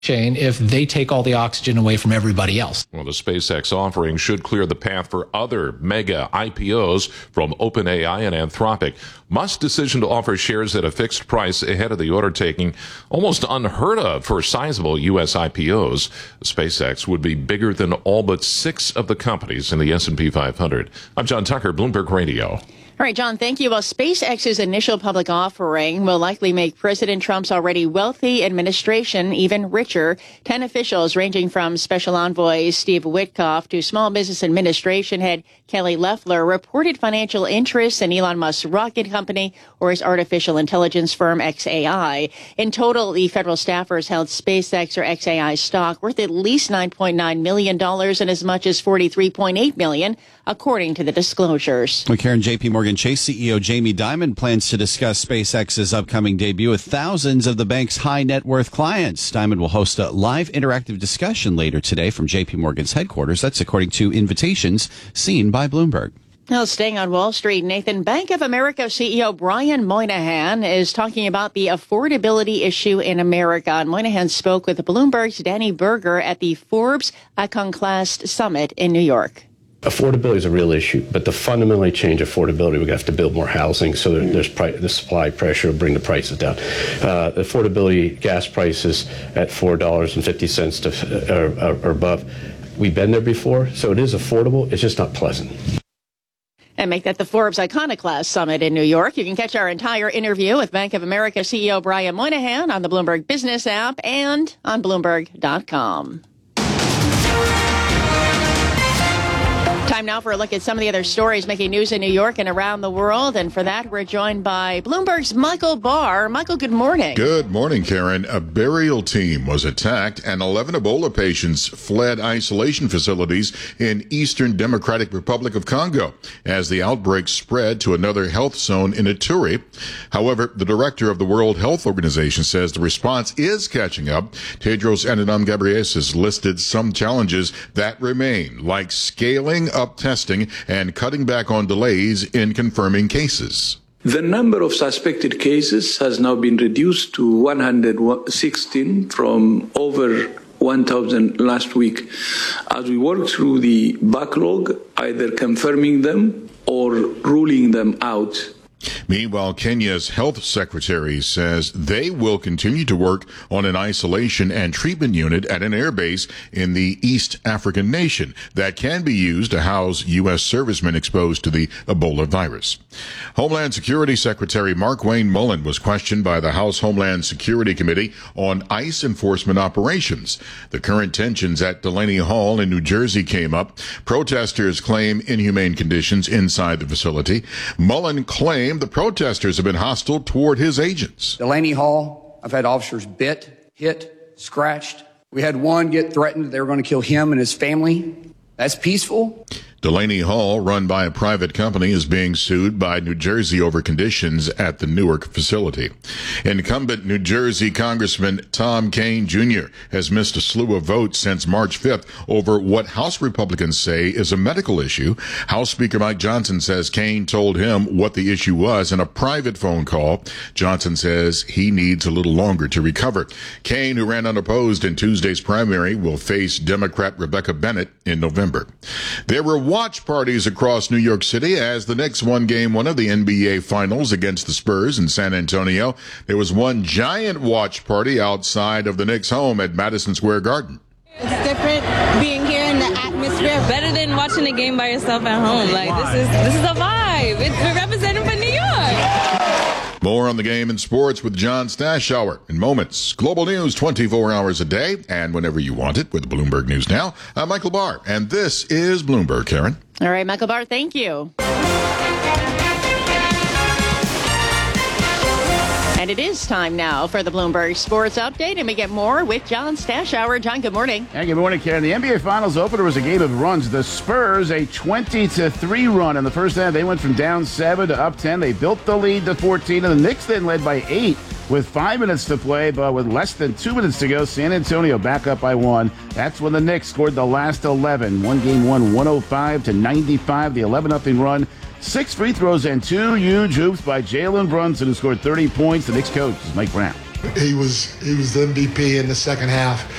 chain if they take all the oxygen away from everybody else. Well, the SpaceX offering should clear the path for other mega IPOs from OpenAI and Anthropic. Musk's decision to offer shares at a fixed price ahead of the order taking almost unheard of for sizable U.S. IPOs. SpaceX would be bigger than all but 6 of the companies in the S&P 500. I'm John Tucker, Bloomberg Radio. All right, John, thank you. Well, SpaceX's initial public offering will likely make President Trump's already wealthy administration even richer. 10 officials, ranging from Special Envoy Steve Witkoff to Small Business Administration head Kelly Loeffler, reported financial interests in Elon Musk's rocket company or his artificial intelligence firm XAI. In total, the federal staffers held SpaceX or XAI stock worth at least $9.9 million and as much as $43.8 million, according to the disclosures. Well, Karen, J.P. Morgan Chase CEO Jamie Dimon plans to discuss SpaceX's upcoming debut with thousands of the bank's high net worth clients. Dimon will host a live interactive discussion later today from J.P. Morgan's headquarters. That's according to invitations seen by Bloomberg. Now, staying on Wall Street, Nathan, Bank of America CEO Brian Moynihan is talking about the affordability issue in America. And Moynihan spoke with Bloomberg's Danny Berger at the Forbes Iconoclast Summit in New York. Affordability is a real issue, but to fundamentally change affordability, we're going to have to build more housing, so there's the supply pressure will bring the prices down. Affordability, gas prices at $4.50 or above, we've been there before, so it is affordable, it's just not pleasant. And make that the Forbes Iconoclast Summit in New York. You can catch our entire interview with Bank of America CEO Brian Moynihan on the Bloomberg Business app and on Bloomberg.com. Time now for a look at some of the other stories making news in New York and around the world. And for that, we're joined by Bloomberg's Michael Barr. Michael, good morning. Good morning, Karen. A burial team was attacked and 11 Ebola patients fled isolation facilities in Eastern Democratic Republic of Congo as the outbreak spread to another health zone in Ituri. However, the director of the World Health Organization says the response is catching up. Tedros Adhanom Ghebreyesus listed some challenges that remain, like scaling up testing and cutting back on delays in confirming cases. The number of suspected cases has now been reduced to 116 from over 1,000 last week. As we work through the backlog, either confirming them or ruling them out. Meanwhile, Kenya's health secretary says they will continue to work on an isolation and treatment unit at an airbase in the East African nation that can be used to house U.S. servicemen exposed to the Ebola virus. Homeland Security Secretary Markwayne Mullin was questioned by the House Homeland Security Committee on ICE enforcement operations. The current tensions at Delaney Hall in New Jersey came up. Protesters claim inhumane conditions inside the facility. Mullin claimed the protesters have been hostile toward his agents. Delaney Hall, I've had officers bit, hit, scratched. We had one get threatened. They were going to kill him and his family. That's peaceful. Delaney Hall, run by a private company, is being sued by New Jersey over conditions at the Newark facility. Incumbent New Jersey Congressman Tom Kean Jr. has missed a slew of votes since March 5th over what House Republicans say is a medical issue. House Speaker Mike Johnson says Kean told him what the issue was in a private phone call. Johnson says he needs a little longer to recover. Kean, who ran unopposed in Tuesday's primary, will face Democrat Rebecca Bennett in November. There were watch parties across New York City as the Knicks won Game 1 of the NBA Finals against the Spurs in San Antonio. There was one giant watch party outside of the Knicks' home at Madison Square Garden. It's different being here in the atmosphere. Better than watching a game by yourself at home. Like, this is a vibe. We're representing for New York. More on the game and sports with John Stashower in moments. Global news 24 hours a day and whenever you want it with Bloomberg News Now. I'm Michael Barr, and this is Bloomberg, Karen. All right, Michael Barr, thank you. And it is time now for the Bloomberg Sports Update, and we get more with John Stashower. John, good morning. And good morning, Karen. The NBA Finals opener was a game of runs. The Spurs, a 20-3 run in the first half. They went from down 7 to up 10. They built the lead to 14, and the Knicks then led by 8 with 5 minutes to play, but with less than 2 minutes to go, San Antonio back up by 1. That's when the Knicks scored the last 11. One game won 105-95, the 11-0 run. 6 free throws and 2 huge hoops by Jalen Brunson, who scored 30 points. The Knicks coach is Mike Brown. He was the MVP in the second half.